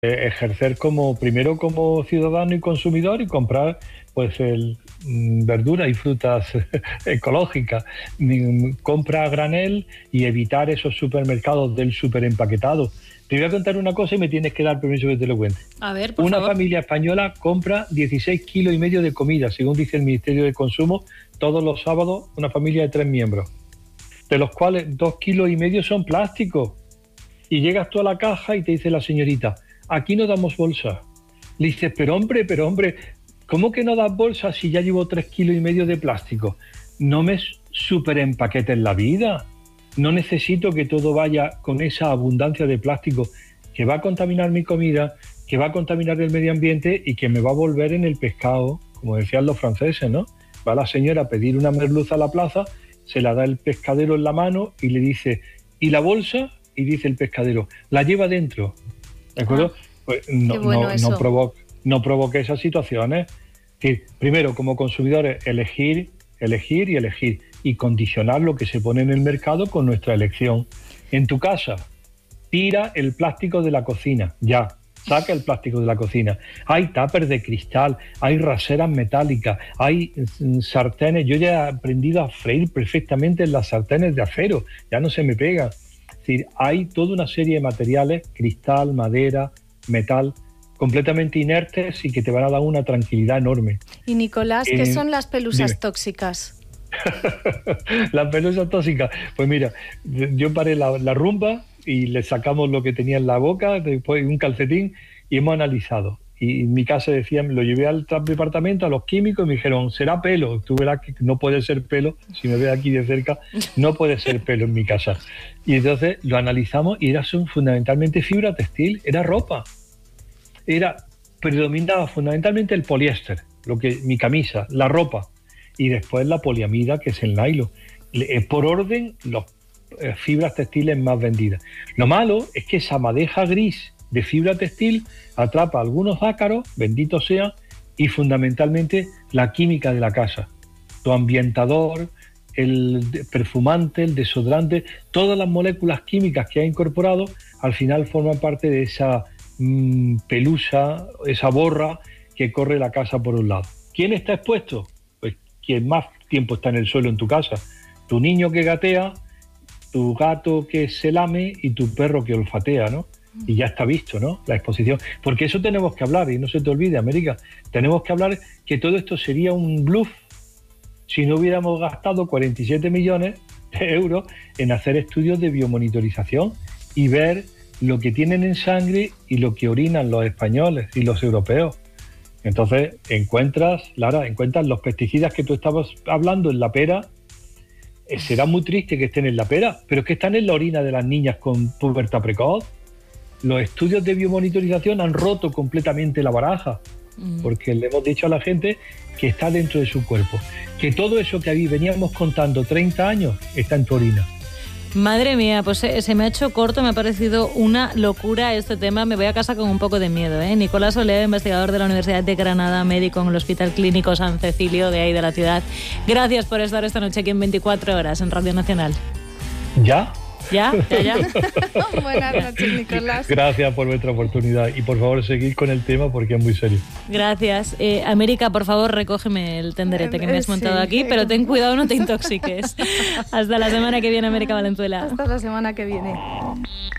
ejercer primero como ciudadano y consumidor y comprar pues verduras y frutas ecológicas, compra a granel y evitar esos supermercados del superempaquetado. Te voy a contar una cosa y me tienes que dar permiso que te lo cuente. A ver, por Una favor. familia española compra 16,5 kilos de comida, según dice el Ministerio de Consumo, todos los sábados, una familia de 3 miembros, de los cuales 2,5 kilos son plásticos. Y llegas tú a la caja y te dice la señorita, aquí no damos bolsas. Le dices, pero hombre, ¿cómo que no das bolsas si ya llevo 3,5 kilos de plástico? No me superempaquetes la vida. No necesito que todo vaya con esa abundancia de plástico que va a contaminar mi comida, que va a contaminar el medio ambiente y que me va a volver en el pescado, como decían los franceses, ¿no? Va la señora a pedir una merluza a la plaza, se la da el pescadero en la mano y le dice, ¿y la bolsa? Y dice el pescadero, la lleva dentro. ¿De acuerdo? Pues no provoque esas situaciones. Es decir, primero, como consumidores, elegir y condicionar lo que se pone en el mercado con nuestra elección. En tu casa, tira el plástico de la cocina, ya. Saca el plástico de la cocina. Hay tuppers de cristal, hay raseras metálicas, hay sartenes. Yo ya he aprendido a freír perfectamente en las sartenes de acero, ya no se me pega. Es decir, hay toda una serie de materiales, cristal, madera, metal, completamente inertes y que te van a dar una tranquilidad enorme. Y Nicolás, ¿qué son las pelusas tóxicas? Las pelusas tóxicas, pues mira, yo paré la rumba y le sacamos lo que tenía en la boca, después un calcetín y hemos analizado. Y en mi casa decían, lo llevé al departamento, a los químicos, y me dijeron, será pelo. Tú verás que no puede ser pelo, si me ves aquí de cerca, no puede ser pelo en mi casa. Y entonces lo analizamos y son fundamentalmente fibra textil, era ropa. Predominaba fundamentalmente el poliéster, mi camisa, la ropa, y después la poliamida, que es el nylon. Por orden, las fibras textiles más vendidas. Lo malo es que esa madeja gris de fibra textil atrapa algunos ácaros, bendito sea, y fundamentalmente la química de la casa. Tu ambientador, el perfumante, el desodorante, todas las moléculas químicas que ha incorporado, al final forman parte de esa pelusa, esa borra que corre la casa por un lado. ¿Quién está expuesto? Pues quien más tiempo está en el suelo en tu casa. Tu niño que gatea, tu gato que se lame y tu perro que olfatea, ¿no? Y ya está visto, ¿no? La exposición. Porque eso tenemos que hablar, y no se te olvide, América, tenemos que hablar que todo esto sería un bluff si no hubiéramos gastado 47 millones de euros en hacer estudios de biomonitorización y ver lo que tienen en sangre y lo que orinan los españoles y los europeos. Entonces encuentras los pesticidas que tú estabas hablando en la pera. Será muy triste que estén en la pera, pero es que están en la orina de las niñas con pubertad precoz. Los estudios de biomonitorización han roto completamente la baraja, porque le hemos dicho a la gente que está dentro de su cuerpo, que todo eso que veníamos contando 30 años está en tu orina. Madre mía, pues se me ha hecho corto, me ha parecido una locura este tema. Me voy a casa con un poco de miedo, ¿eh? Nicolás Olea, investigador de la Universidad de Granada, médico en el Hospital Clínico San Cecilio, de ahí de la ciudad. Gracias por estar esta noche aquí en 24 horas en Radio Nacional. ¿Ya? ¿Ya? Buenas noches, Nicolás. Gracias por vuestra oportunidad y por favor seguid con el tema porque es muy serio. Gracias. América, por favor, recógeme el tenderete que me has montado aquí, pero ten cuidado, no te intoxiques. Hasta la semana que viene, América Valenzuela. Hasta la semana que viene.